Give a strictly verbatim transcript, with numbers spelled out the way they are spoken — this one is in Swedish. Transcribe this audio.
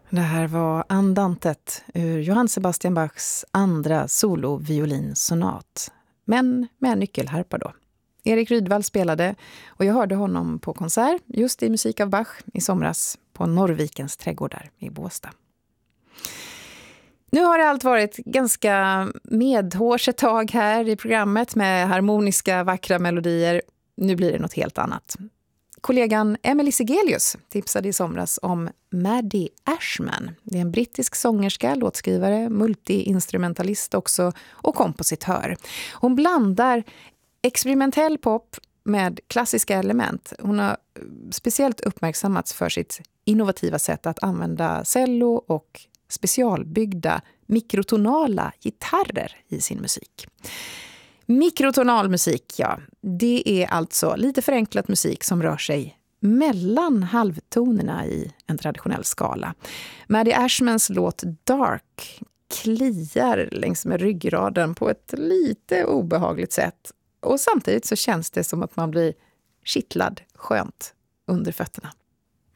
Det här var Andantet ur Johann Sebastian Bachs andra solo-violinsonat. Men med nyckelharpa då. Erik Rydvall spelade och jag hörde honom på konsert just i musik av Bach i somras på Norrvikens trädgårdar i Båstad. Nu har det allt varit ganska medhårs ett tag här i programmet med harmoniska, vackra melodier. Nu blir det något helt annat. Kollegan Emily Sigelius tipsade i somras om Maddie Ashman. Det är en brittisk sångerska, låtskrivare, multiinstrumentalist också och kompositör. Hon blandar experimentell pop med klassiska element. Hon har speciellt uppmärksammats för sitt innovativa sätt att använda cello och specialbyggda mikrotonala gitarrer i sin musik. Mikrotonal musik, ja, det är alltså lite förenklat musik som rör sig mellan halvtonerna i en traditionell skala. Maddie Ashmans låt Dark kliar längs med ryggraden på ett lite obehagligt sätt. Och samtidigt så känns det som att man blir kittlad skönt under fötterna.